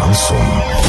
Шансон.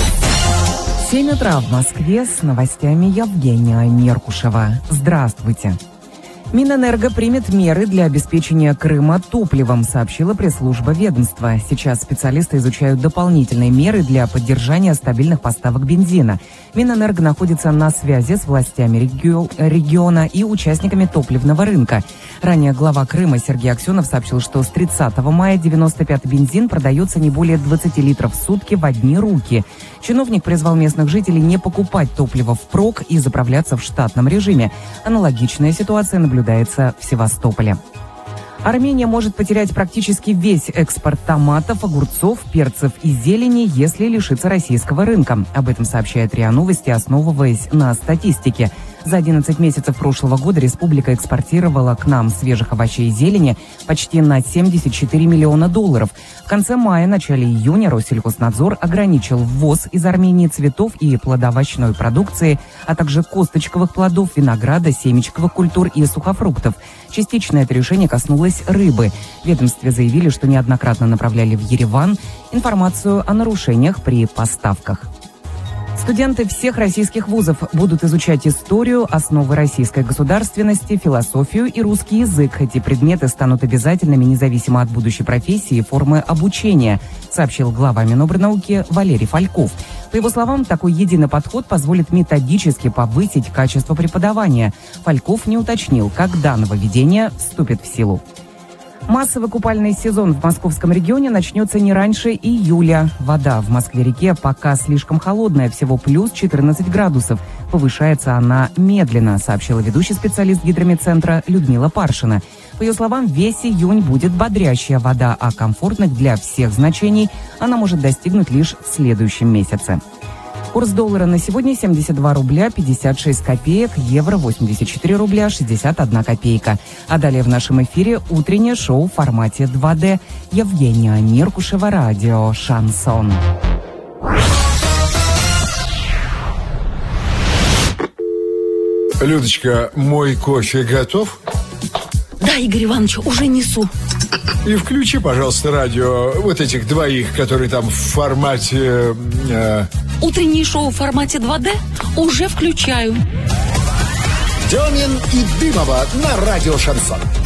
7 утра в Москве, с новостями Евгения Меркушева. Здравствуйте. Минэнерго примет меры для обеспечения Крыма топливом, сообщила пресс-служба ведомства. Сейчас специалисты изучают дополнительные меры для поддержания стабильных поставок бензина. Минэнерго находится на связи с властями региона и участниками топливного рынка. Ранее глава Крыма Сергей Аксенов сообщил, что с 30 мая 95-й бензин продается не более 20 литров в сутки в одни руки. Чиновник призвал местных жителей не покупать топливо впрок и заправляться в штатном режиме. Аналогичная ситуация наблюдается в Севастополе. Армения может потерять практически весь экспорт томатов, огурцов, перцев и зелени, если лишится российского рынка. Об этом сообщает РИА Новости, основываясь на статистике. За 11 месяцев прошлого года республика экспортировала к нам свежих овощей и зелени почти на $74 миллиона. В конце мая, начале июня Россельхознадзор ограничил ввоз из Армении цветов и плодоовощной продукции, а также косточковых плодов, винограда, семечковых культур и сухофруктов. Частично это решение коснулось рыбы. В ведомстве заявили, что неоднократно направляли в Ереван информацию о нарушениях при поставках. Студенты всех российских вузов будут изучать историю, основы российской государственности, философию и русский язык. Эти предметы станут обязательными независимо от будущей профессии и формы обучения, сообщил глава Минобрнауки Валерий Фальков. По его словам, такой единый подход позволит методически повысить качество преподавания. Фальков не уточнил, когда нововведение вступит в силу. Массовый купальный сезон в московском регионе начнется не раньше июля. Вода в Москве-реке пока слишком холодная, всего плюс 14 градусов. Повышается она медленно, сообщила ведущий специалист гидромедцентра Людмила Паршина. По ее словам, весь июнь будет бодрящая вода, а комфортных для всех значений она может достигнуть лишь в следующем месяце. Курс доллара на сегодня 72 рубля 56 копеек, евро 84 рубля 61 копейка. А далее в нашем эфире утреннее шоу в формате 2D. Евгения Меркушева, радио «Шансон». Людочка, мой кофе готов? Да, Игорь Иванович, уже несу. И включи, пожалуйста, радио вот этих двоих, которые там в формате... Утреннее шоу в формате 2D уже включаю. Демин и Дымова на радио «Шансон».